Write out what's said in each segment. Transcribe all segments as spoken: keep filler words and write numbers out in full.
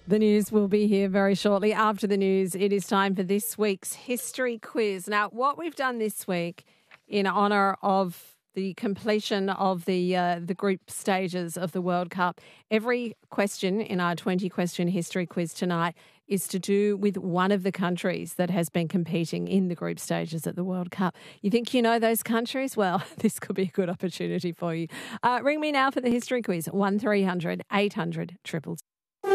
The news will be here very shortly. After the news, it is time for this week's history quiz. Now, what we've done this week in honour of the completion of the uh, the group stages of the World Cup, every question in our twenty-question history quiz tonight is to do with one of the countries that has been competing in the group stages at the World Cup. You think you know those countries? Well, this could be a good opportunity for you. Uh, ring me now for the history quiz, one three hundred eight hundred triple zero.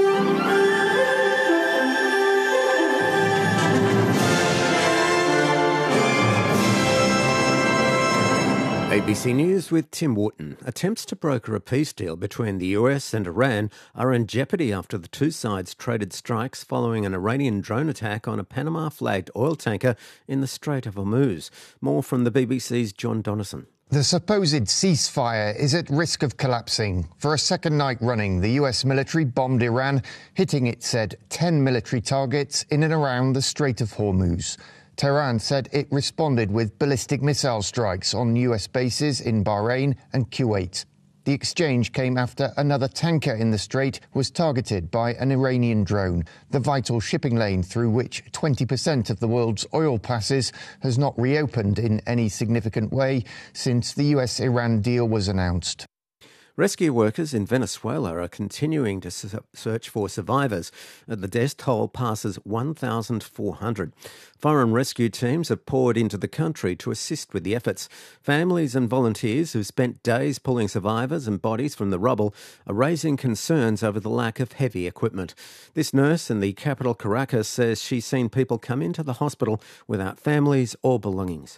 A B C News with Tim Wootton. Attempts to broker a peace deal between the U S and Iran are in jeopardy after the two sides traded strikes following an Iranian drone attack on a Panama-flagged oil tanker in the Strait of Hormuz. More from the B B C's John Donnison. The supposed ceasefire is at risk of collapsing. For a second night running, the U S military bombed Iran, hitting, it said, ten military targets in and around the Strait of Hormuz. Tehran said it responded with ballistic missile strikes on U S bases in Bahrain and Kuwait. The exchange came after another tanker in the strait was targeted by an Iranian drone. The vital shipping lane through which twenty percent of the world's oil passes has not reopened in any significant way since the U S-Iran deal was announced. Rescue workers in Venezuela are continuing to search for survivors. The death toll passes one thousand four hundred. Foreign rescue teams have poured into the country to assist with the efforts. Families and volunteers who've spent days pulling survivors and bodies from the rubble are raising concerns over the lack of heavy equipment. This nurse in the capital Caracas says she's seen people come into the hospital without families or belongings.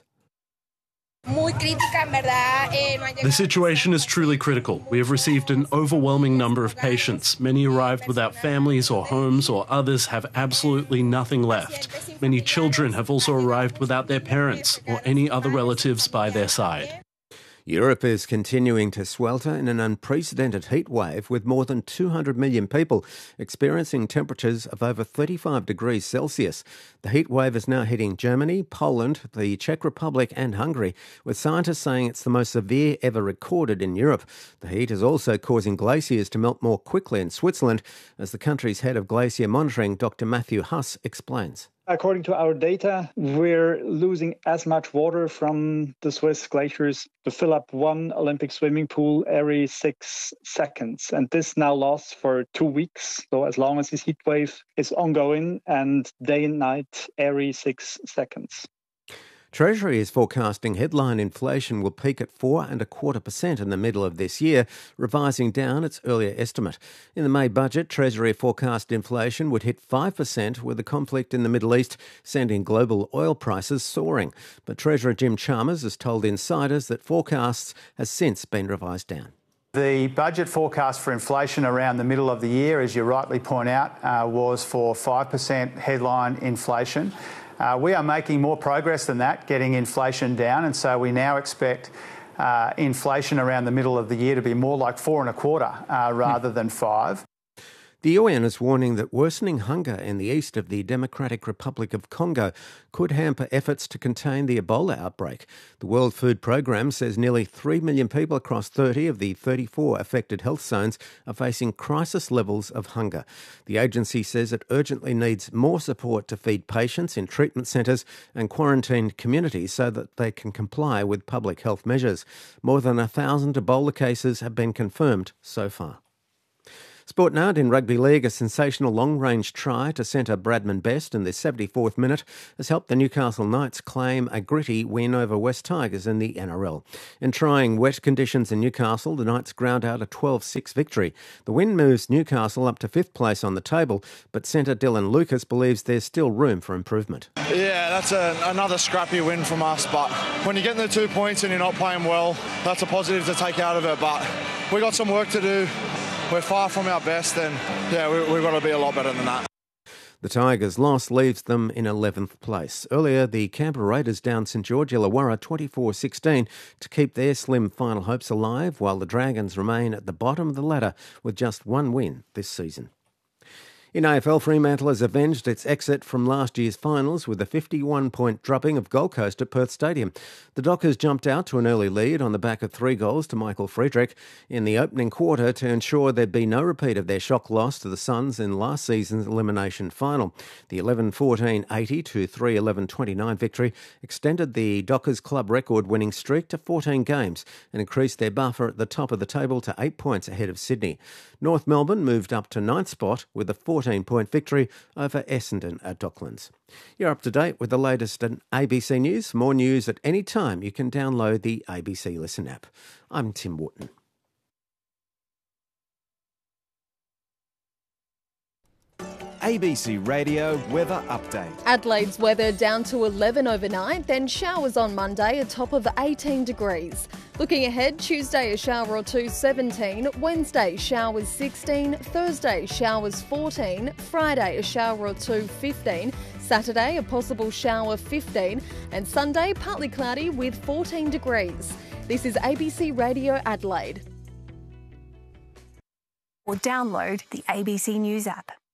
The situation is truly critical. We have received an overwhelming number of patients. Many arrived without families or homes, or others have absolutely nothing left. Many children have also arrived without their parents or any other relatives by their side. Europe is continuing to swelter in an unprecedented heat wave, with more than two hundred million people experiencing temperatures of over thirty-five degrees Celsius. The heat wave is now hitting Germany, Poland, the Czech Republic and Hungary, with scientists saying it's the most severe ever recorded in Europe. The heat is also causing glaciers to melt more quickly in Switzerland, as the country's head of glacier monitoring, Doctor Matthew Huss, explains. According to our data, we're losing as much water from the Swiss glaciers to fill up one Olympic swimming pool every six seconds. And this now lasts for two weeks. So as long as this heat wave is ongoing, and day and night every six seconds. Treasury is forecasting headline inflation will peak at four and a quarter percent in the middle of this year, revising down its earlier estimate. In the May budget, Treasury forecast inflation would hit five percent, with the conflict in the Middle East sending global oil prices soaring. But Treasurer Jim Chalmers has told insiders that forecasts has since been revised down. The budget forecast for inflation around the middle of the year, as you rightly point out, uh, was for five percent headline inflation. Uh, we are making more progress than that, getting inflation down, and so we now expect uh, inflation around the middle of the year to be more like four and a quarter uh, rather than five. The U N is warning that worsening hunger in the east of the Democratic Republic of Congo could hamper efforts to contain the Ebola outbreak. The World Food Programme says nearly three million people across thirty of the thirty-four affected health zones are facing crisis levels of hunger. The agency says it urgently needs more support to feed patients in treatment centres and quarantined communities so that they can comply with public health measures. More than a thousand Ebola cases have been confirmed so far. Sport now in Rugby League, a sensational long-range try to centre Bradman Best in the seventy-fourth minute has helped the Newcastle Knights claim a gritty win over West Tigers in the N R L. In trying wet conditions in Newcastle, the Knights ground out a twelve six victory. The win moves Newcastle up to fifth place on the table, but centre Dylan Lucas believes there's still room for improvement. Yeah, that's a, another scrappy win from us, but when you're getting the two points and you're not playing well, that's a positive to take out of it, but we got some work to do. We're far from our best, and yeah, we, we've got to be a lot better than that. The Tigers' loss leaves them in eleventh place. Earlier, the Canberra Raiders downed St George Illawarra twenty-four sixteen to keep their slim final hopes alive, while the Dragons remain at the bottom of the ladder with just one win this season. In A F L, Fremantle has avenged its exit from last year's finals with a fifty-one point drubbing of Gold Coast at Perth Stadium. The Dockers jumped out to an early lead on the back of three goals to Michael Friedrich in the opening quarter to ensure there'd be no repeat of their shock loss to the Suns in last season's elimination final. The eleven fourteen eighty to three eleven twenty-nine victory extended the Dockers club record winning streak to fourteen games and increased their buffer at the top of the table to eight points ahead of Sydney. North Melbourne moved up to ninth spot with a fourteen point victory over Essendon at Docklands. You're up to date with the latest in A B C News. For more news at any time, you can download the A B C Listen app. I'm Tim Wharton. A B C Radio Weather Update. Adelaide's weather down to eleven overnight, then showers on Monday, a top of eighteen degrees. Looking ahead, Tuesday a shower or two, seventeen, Wednesday showers sixteen, Thursday showers fourteen, Friday a shower or two, fifteen, Saturday a possible shower, fifteen, and Sunday partly cloudy with fourteen degrees. This is A B C Radio Adelaide. Or download the A B C News app.